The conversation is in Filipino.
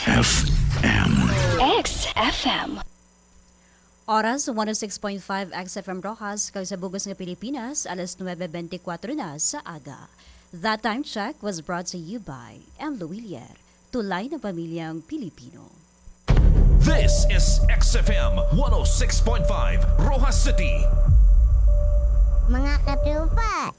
XFM. XFM. Oras 106.5 XFM Rojas, kausabugos ng Pilipinas, alas 9.24 na sa aga. That time check was brought to you by M. Luwilier, tulay ng pamilyang Pilipino. This is XFM 106.5 Rojas City. Mga katupa,